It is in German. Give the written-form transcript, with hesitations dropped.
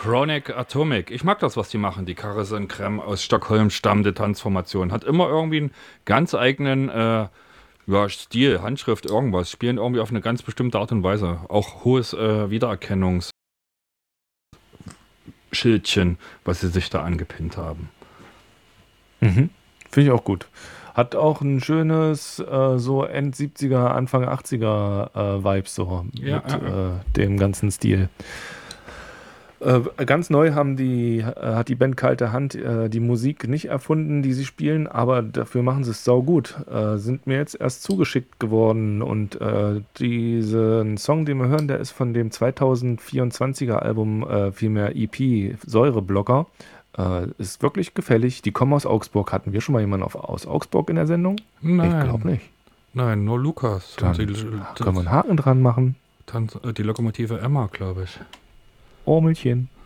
Chronic Atomic. Ich mag das, was die machen. Die Carson Creme aus Stockholm stammende Transformation. Hat immer irgendwie einen ganz eigenen Stil, Handschrift, irgendwas. Spielen irgendwie auf eine ganz bestimmte Art und Weise. Auch hohes Wiedererkennungsschildchen, was sie sich da angepinnt haben. Mhm. Finde ich auch gut. Hat auch ein schönes, so End 70er, Anfang 80er Vibes so Ja, mit dem ganzen Stil. Ganz neu hat die Band Kalte Hand die Musik nicht erfunden, die sie spielen, aber dafür machen sie es saugut. Sind mir jetzt erst zugeschickt geworden und diesen Song, den wir hören, der ist von dem 2024er Album, vielmehr EP Säureblocker. Ist wirklich gefällig. Die kommen aus Augsburg. Hatten wir schon mal jemanden aus Augsburg in der Sendung? Ich glaube nicht. Nein, nur Lukas. Dann können wir einen Haken dran machen. Die Lokomotive Emma, glaube ich. Ormelchen.